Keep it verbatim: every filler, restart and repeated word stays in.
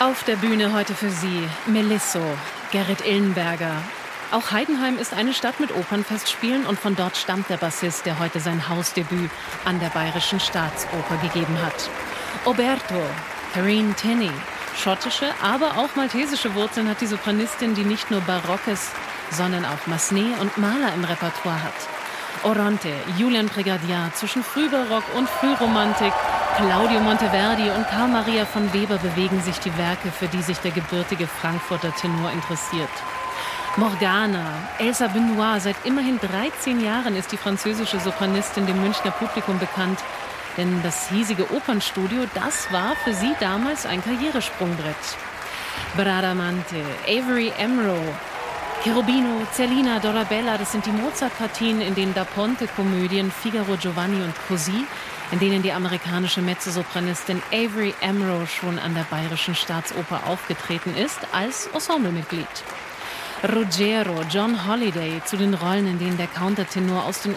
Auf der Bühne heute für Sie Melisso, Gerrit Illenberger. Auch Heidenheim ist eine Stadt mit Opernfestspielen und von dort stammt der Bassist, der heute sein Hausdebüt an der Bayerischen Staatsoper gegeben hat. Oberto, Karine Tinney. Schottische, aber auch maltesische Wurzeln hat die Sopranistin, die nicht nur Barockes, sondern auch Massenet und Mahler im Repertoire hat. Oronte, Julian Prégardien, zwischen Frühbarock und Frühromantik, Claudio Monteverdi und Karl Maria von Weber bewegen sich die Werke, für die sich der gebürtige Frankfurter Tenor interessiert. Morgana, Elsa Benoit, seit immerhin dreizehn Jahren ist die französische Sopranistin dem Münchner Publikum bekannt. Denn das hiesige Opernstudio, das war für sie damals ein Karrieresprungbrett. Bradamante, Avery Amro, Cherubino, Zerlina, Dolabella, das sind die Mozart-Partien in den Da Ponte-Komödien Figaro, Giovanni und Così, in denen die amerikanische Mezzosopranistin Avery Amro schon an der Bayerischen Staatsoper aufgetreten ist, als Ensemblemitglied. Ruggiero, John Holliday, zu den Rollen, in denen der Countertenor aus den